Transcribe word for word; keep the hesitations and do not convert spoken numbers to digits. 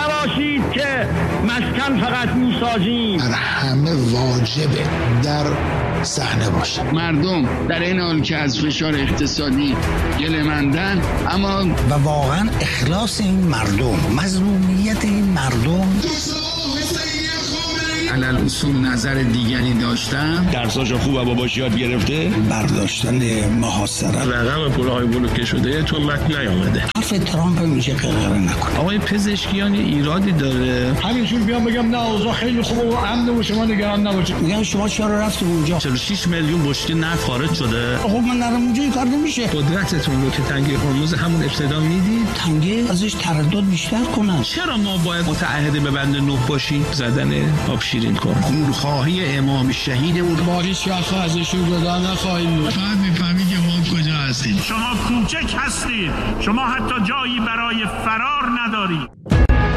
نباشید که مسکن فقط میسازیم. بر همه واجبه در صحنه باشه. مردم در این حال که از فشار اقتصادی گله‌مندن، اما و واقعا اخلاص این مردم، مظلومیت این مردم، علل اصول نظر دیگری داشتن، درساشو خوب و باباش یاد گرفته، برداشتن محاصره، رقم پولهای بلوکه شده تو متن نیامده. حرف ترامپ میشه غرغره نکنه. آقای پزشکیان ایرادی داره. همینجور بیام بگم نه اوضاع خیلی خوبه و امن و شما نگران نباشید. میگم شما چرا رفتید اونجا؟ چهل و شش میلیون بشکه نفت خارج شده. خب من نرم اونجا این کار نمیشه. قدرتتون رو که تنگه هرمز همون ابتدا میدید، تنگه ازش تردد بیشتر کنن. چرا ما باید متعهد به بند نه باشیم؟ زدن آب شیرین کن. خونخواهی امام شهید اون با هیچ وقت ازشون جدا نخواهیم بود. فهم میفهمی که ما کجا هستیم. شما کوچک هستید، شما حتی جایی برای فرار ندارید.